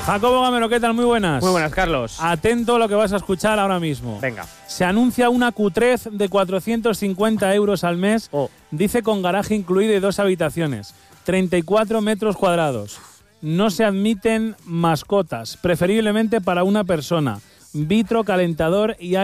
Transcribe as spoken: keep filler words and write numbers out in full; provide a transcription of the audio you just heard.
Jacobo Gamero, ¿qué tal? Muy buenas. Muy buenas, Carlos. Atento a lo que vas a escuchar ahora mismo. Venga. Se anuncia una Q tres de cuatrocientos cincuenta euros al mes. Oh. Dice con garaje incluido y dos habitaciones. treinta y cuatro metros cuadrados. No se admiten mascotas, preferiblemente para una persona. Vitro, calentador y